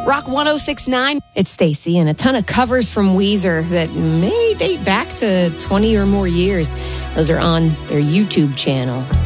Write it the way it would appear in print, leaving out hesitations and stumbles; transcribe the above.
Rock 1069. It's Stacy, and a ton of covers from Weezer that may date back to 20 or more years. Those are on their YouTube channel.